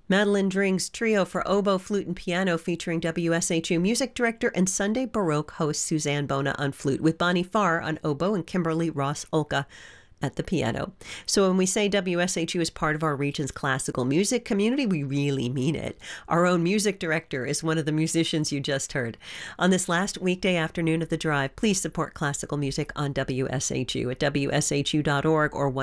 Madeline Dring's trio for oboe, flute, and piano featuring WSHU music director and Sunday Baroque host Suzanne Bona on flute, with Bonnie Farr on oboe and Kimberly Ross Olka at the piano. So when we say WSHU is part of our region's classical music community, we really mean it. Our own music director is one of the musicians you just heard. On this last weekday afternoon of the drive, please support classical music on WSHU at WSHU.org or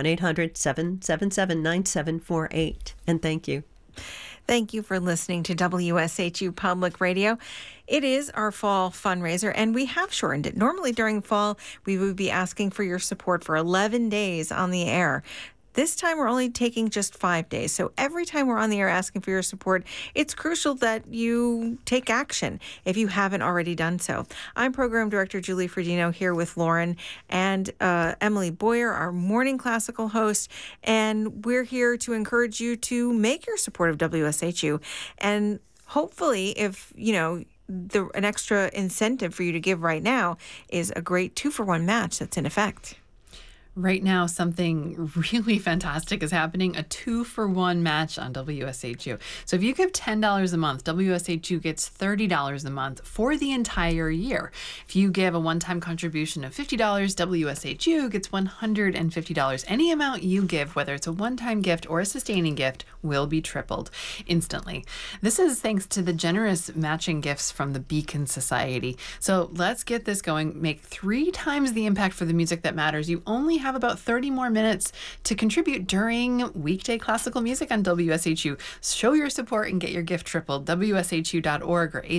1-800-777-9748. And thank you. Thank you for listening to WSHU Public Radio. It is our fall fundraiser, and we have shortened it. Normally during fall, we would be asking for your support for 11 days on the air. This time, we're only taking just 5 days. So every time we're on the air asking for your support, it's crucial that you take action if you haven't already done so. I'm Program Director Julie Fredino here with Lauren and Emily Boyer, our morning classical host. And we're here to encourage you to make your support of WSHU. And hopefully, if, an extra incentive for you to give right now is a great 2-for-1 match that's in effect. Right now, something really fantastic is happening, a 2-for-1 match on WSHU. So if you give $10 a month, WSHU gets $30 a month for the entire year. If you give a one-time contribution of $50, WSHU gets $150. Any amount you give, whether it's a one-time gift or a sustaining gift, will be tripled instantly. This is thanks to the generous matching gifts from the Beacon Society. So let's get this going. Make 3 times the impact for the music that matters. You only have about 30 more minutes to contribute during weekday classical music on WSHU. Show your support and get your gift tripled. WSHU.org or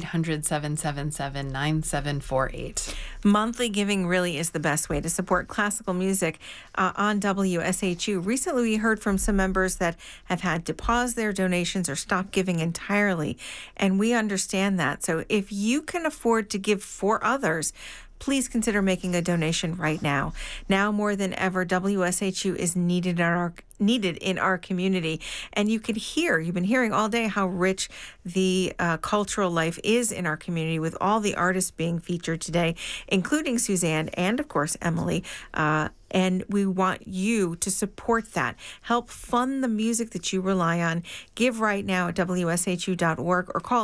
800-777-9748. Monthly giving really is the best way to support classical music on WSHU. Recently, we heard from some members that have had to pause their donations or stop giving entirely, and we understand that. So if you can afford to give for others, please consider making a donation right now. Now more than ever, WSHU is needed in our community. And you've been hearing all day how rich the cultural life is in our community, with all the artists being featured today, including Suzanne and, of course, Emily. And we want you to support that. Help fund the music that you rely on. Give right now at WSHU.org or call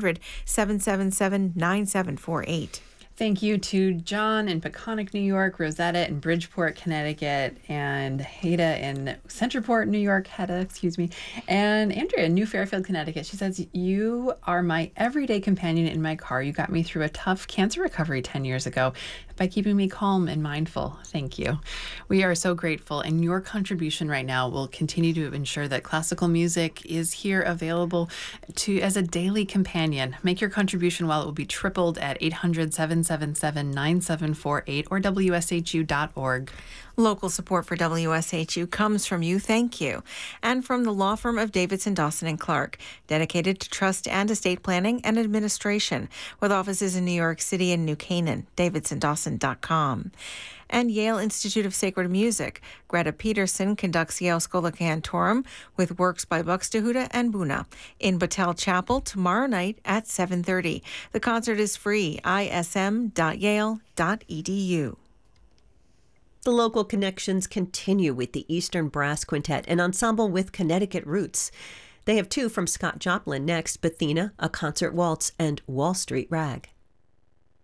800-777-9748. Thank you to John in Peconic, New York, Rosetta in Bridgeport, Connecticut, and Hada in Centerport, New York, and Andrea in New Fairfield, Connecticut. She says, "You are my everyday companion in my car. You got me through a tough cancer recovery 10 years ago by keeping me calm and mindful. Thank you." We are so grateful, and your contribution right now will continue to ensure that classical music is here available as a daily companion. Make your contribution while it will be tripled at 800-777-9748 or WSHU.org. Local support for WSHU comes from you, thank you, and from the law firm of Davidson, Dawson and Clark, dedicated to trust and estate planning and administration, with offices in New York City and New Canaan, davidsondawson.com. And Yale Institute of Sacred Music. Greta Peterson conducts Yale Schola Cantorum with works by Buxtehude and Buna in Battelle Chapel tomorrow night at 7:30. The concert is free, ism.yale.edu. The local connections continue with the Eastern Brass Quintet, an ensemble with Connecticut roots. They have 2 from Scott Joplin next, Bethina, a concert waltz, and Wall Street Rag.